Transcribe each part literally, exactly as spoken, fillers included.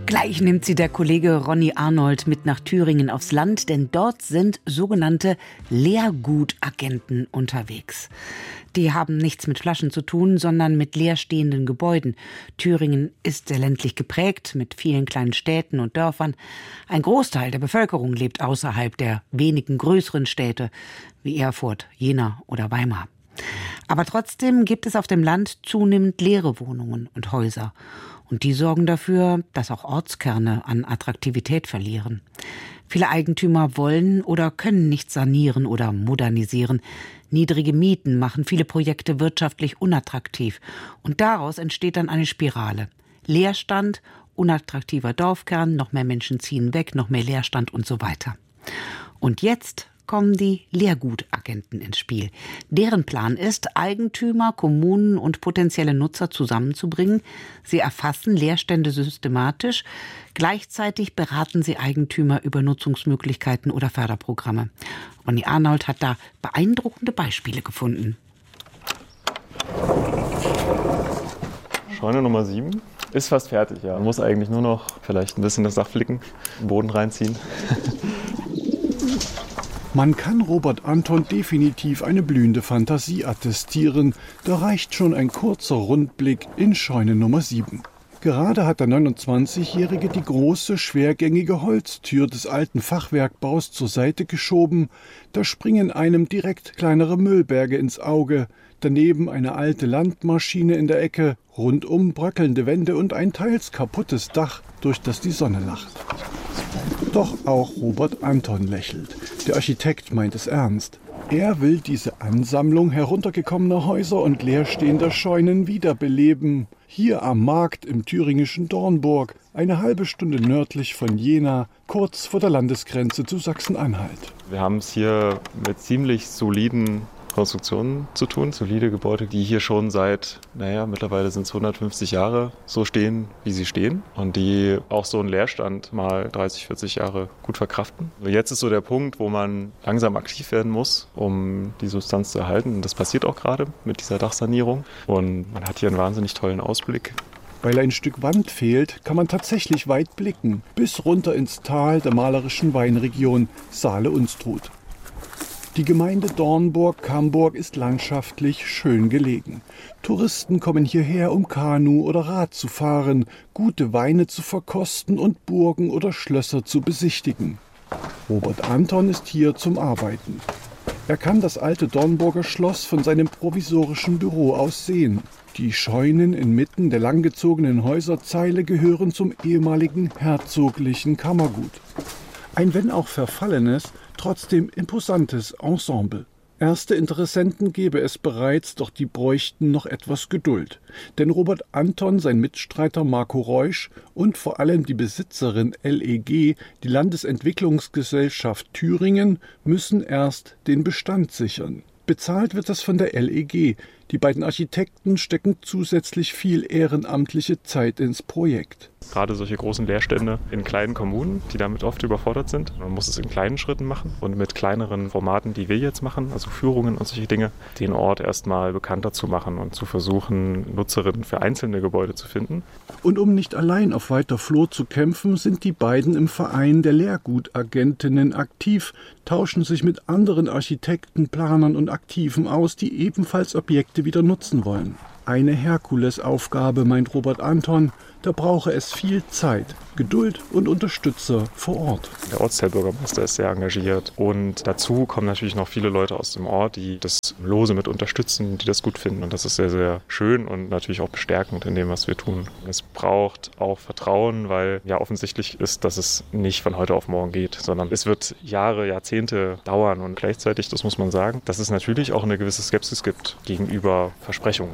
Gleich nimmt sie der Kollege Ronny Arnold mit nach Thüringen aufs Land, denn dort sind sogenannte Leergutagenten unterwegs. Die haben nichts mit Flaschen zu tun, sondern mit leerstehenden Gebäuden. Thüringen ist sehr ländlich geprägt, mit vielen kleinen Städten und Dörfern. Ein Großteil der Bevölkerung lebt außerhalb der wenigen größeren Städte, wie Erfurt, Jena oder Weimar. Aber trotzdem gibt es auf dem Land zunehmend leere Wohnungen und Häuser. Und die sorgen dafür, dass auch Ortskerne an Attraktivität verlieren. Viele Eigentümer wollen oder können nicht sanieren oder modernisieren. Niedrige Mieten machen viele Projekte wirtschaftlich unattraktiv. Und daraus entsteht dann eine Spirale. Leerstand, unattraktiver Dorfkern, noch mehr Menschen ziehen weg, noch mehr Leerstand und so weiter. Und jetzt kommen die Leergutagenten ins Spiel. Deren Plan ist, Eigentümer, Kommunen und potenzielle Nutzer zusammenzubringen. Sie erfassen Leerstände systematisch. Gleichzeitig beraten sie Eigentümer über Nutzungsmöglichkeiten oder Förderprogramme. Ronny Arnold hat da beeindruckende Beispiele gefunden. Scheune Nummer sieben ist fast fertig, ja. Man muss eigentlich nur noch vielleicht ein bisschen das Dach flicken, den Boden reinziehen. Man kann Robert Anton definitiv eine blühende Fantasie attestieren. Da reicht schon ein kurzer Rundblick in Scheune Nummer sieben. Gerade hat der neunundzwanzigjährige die große, schwergängige Holztür des alten Fachwerkbaus zur Seite geschoben. Da springen einem direkt kleinere Müllberge ins Auge. Daneben eine alte Landmaschine in der Ecke, rundum bröckelnde Wände und ein teils kaputtes Dach, durch das die Sonne lacht. Doch auch Robert Anton lächelt. Der Architekt meint es ernst. Er will diese Ansammlung heruntergekommener Häuser und leerstehender Scheunen wiederbeleben. Hier am Markt im thüringischen Dornburg, eine halbe Stunde nördlich von Jena, kurz vor der Landesgrenze zu Sachsen-Anhalt. Wir haben es hier mit ziemlich soliden Konstruktionen zu tun, solide Gebäude, die hier schon seit, naja, mittlerweile sind es hundertfünfzig Jahre so stehen, wie sie stehen und die auch so einen Leerstand mal dreißig, vierzig Jahre gut verkraften. Jetzt ist so der Punkt, wo man langsam aktiv werden muss, um die Substanz zu erhalten. Und das passiert auch gerade mit dieser Dachsanierung und man hat hier einen wahnsinnig tollen Ausblick. Weil ein Stück Wand fehlt, kann man tatsächlich weit blicken, bis runter ins Tal der malerischen Weinregion Saale-Unstrut. Die Gemeinde Dornburg-Camburg ist landschaftlich schön gelegen. Touristen kommen hierher, um Kanu oder Rad zu fahren, gute Weine zu verkosten und Burgen oder Schlösser zu besichtigen. Robert Anton ist hier zum Arbeiten. Er kann das alte Dornburger Schloss von seinem provisorischen Büro aus sehen. Die Scheunen inmitten der langgezogenen Häuserzeile gehören zum ehemaligen herzoglichen Kammergut. Ein wenn auch verfallenes, trotzdem imposantes Ensemble. Erste Interessenten gäbe es bereits, doch die bräuchten noch etwas Geduld. Denn Robert Anton, sein Mitstreiter Marco Reusch und vor allem die Besitzerin L E G, die Landesentwicklungsgesellschaft Thüringen, müssen erst den Bestand sichern. Bezahlt wird das von der L E G. Die beiden Architekten stecken zusätzlich viel ehrenamtliche Zeit ins Projekt. Gerade solche großen Leerstände in kleinen Kommunen, die damit oft überfordert sind. Man muss es in kleinen Schritten machen und mit kleineren Formaten, die wir jetzt machen, also Führungen und solche Dinge, den Ort erstmal bekannter zu machen und zu versuchen, Nutzerinnen für einzelne Gebäude zu finden. Und um nicht allein auf weiter Flur zu kämpfen, sind die beiden im Verein der Leergutagentinnen aktiv, tauschen sich mit anderen Architekten, Planern und Aktiven aus, die ebenfalls Objekte wieder nutzen wollen. Eine Herkulesaufgabe, meint Robert Anton, da brauche es viel Zeit, Geduld und Unterstützer vor Ort. Der Ortsteilbürgermeister ist sehr engagiert und dazu kommen natürlich noch viele Leute aus dem Ort, die das lose mit unterstützen, die das gut finden und das ist sehr, sehr schön und natürlich auch bestärkend in dem, was wir tun. Es braucht auch Vertrauen, weil ja offensichtlich ist, dass es nicht von heute auf morgen geht, sondern es wird Jahre, Jahrzehnte dauern und gleichzeitig, das muss man sagen, dass es natürlich auch eine gewisse Skepsis gibt gegenüber Versprechungen.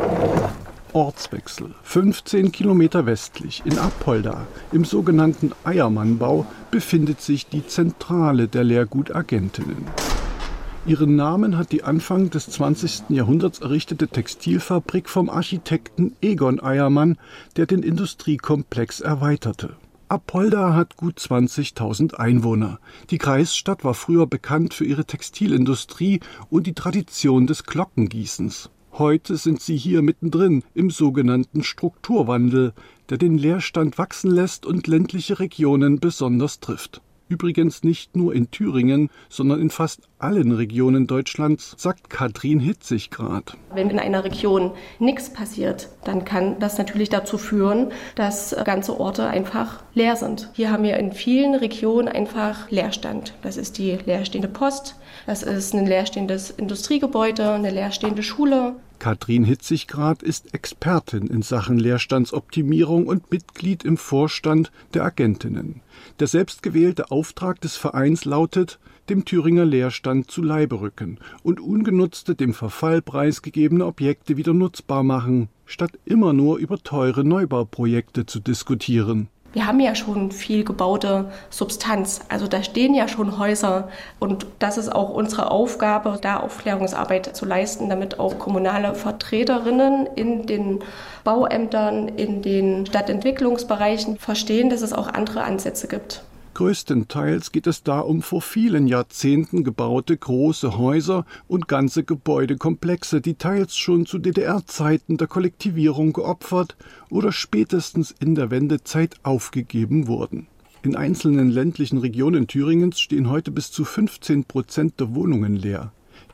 Ortswechsel. fünfzehn Kilometer westlich in Apolda, im sogenannten Eiermannbau, befindet sich die Zentrale der Leergutagentinnen. Ihren Namen hat die Anfang des zwanzigsten Jahrhunderts errichtete Textilfabrik vom Architekten Egon Eiermann, der den Industriekomplex erweiterte. Apolda hat gut zwanzigtausend Einwohner. Die Kreisstadt war früher bekannt für ihre Textilindustrie und die Tradition des Glockengießens. Heute sind sie hier mittendrin im sogenannten Strukturwandel, der den Leerstand wachsen lässt und ländliche Regionen besonders trifft. Übrigens nicht nur in Thüringen, sondern in fast allen Regionen Deutschlands, sagt Katrin Hitzigrad. Wenn in einer Region nichts passiert, dann kann das natürlich dazu führen, dass ganze Orte einfach leer sind. Hier haben wir in vielen Regionen einfach Leerstand. Das ist die leerstehende Post, das ist ein leerstehendes Industriegebäude, eine leerstehende Schule. Katrin Hitzigrad ist Expertin in Sachen Leerstandsoptimierung und Mitglied im Vorstand der Agentinnen. Der selbstgewählte Auftrag des Vereins lautet, dem Thüringer Leerstand zu Leibe rücken und ungenutzte, dem Verfall preisgegebene Objekte wieder nutzbar machen, statt immer nur über teure Neubauprojekte zu diskutieren. Wir haben ja schon viel gebaute Substanz, also da stehen ja schon Häuser und das ist auch unsere Aufgabe, da Aufklärungsarbeit zu leisten, damit auch kommunale Vertreterinnen in den Bauämtern, in den Stadtentwicklungsbereichen verstehen, dass es auch andere Ansätze gibt. Größtenteils geht es da um vor vielen Jahrzehnten gebaute große Häuser und ganze Gebäudekomplexe, die teils schon zu D D R-Zeiten der Kollektivierung geopfert oder spätestens in der Wendezeit aufgegeben wurden. In einzelnen ländlichen Regionen Thüringens stehen heute bis zu fünfzehn Prozent der Wohnungen leer.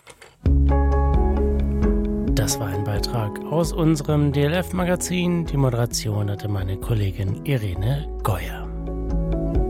Das war ein Beitrag aus unserem D L F-Magazin. Die Moderation hatte meine Kollegin Irene Geuer.